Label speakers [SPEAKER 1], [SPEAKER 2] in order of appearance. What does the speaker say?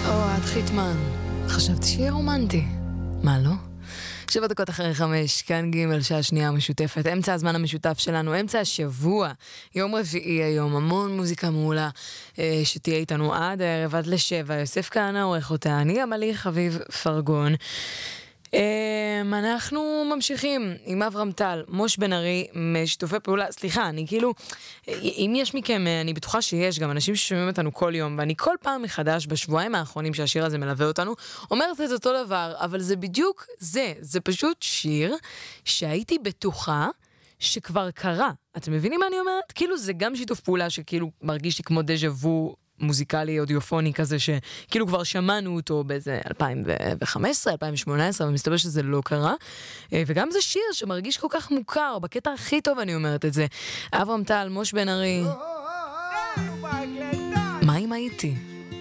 [SPEAKER 1] אוהד חיטמן, חשבתי שיהיה רומנטי. מה לא? 7 דקות אחרי 5, כאן ג' שעה שנייה משותפת, אמצע הזמן המשותף שלנו, אמצע השבוע, יום רביעי היום, המון מוזיקה מעולה שתהיה איתנו עד הערב, עד ל7, יוסף כהנא עורך אותה, אני גם עלי חביב פרגון. אנחנו ממשיכים עם אברהם טל, מוש בן ארי, משיתופי פעולה, סליחה, אני כאילו, אם יש מכם, אני בטוחה שיש גם אנשים ששומעים אותנו כל יום, ואני כל פעם מחדש בשבועיים האחרונים שהשיר הזה מלווה אותנו, אומרת את אותו דבר, אבל זה בדיוק זה פשוט שיר שהייתי בטוחה שכבר קרה. אתם מבינים מה אני אומרת? כאילו זה גם שיתוף פעולה שכאילו מרגיש לי כמו דז'ה וו מוזיקלי, אודיופוני כזה, שכאילו כבר שמענו אותו באיזה 2015, 2018, ומסתבר שזה לא קרה. וגם זה שיר שמרגיש כל כך מוכר, בקטע הכי טוב אני אומרת את זה. אברהם טל, מוש בן ארי. מה אם הייתי?